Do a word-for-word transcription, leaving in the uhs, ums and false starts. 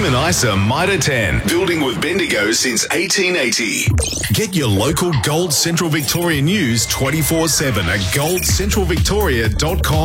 Stephen Isa Mitre ten, building with Bendigo since eighteen eighty. Get your local Gold Central Victoria news twenty-four seven at gold central victoria dot com.